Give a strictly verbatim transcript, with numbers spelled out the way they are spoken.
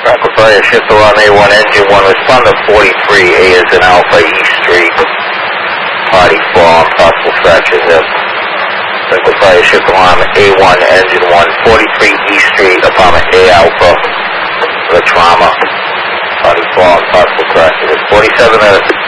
Echo Fire, shift alarm A one, engine one, respond to forty-three, A is in Alpha, East Street. Body fall, possible fracture hip. Echo Fire, shift alarm A one, engine one, forty-three East Street, apartment A Alpha. The trauma. Body fall, possible fracture hip. forty-seven minutes.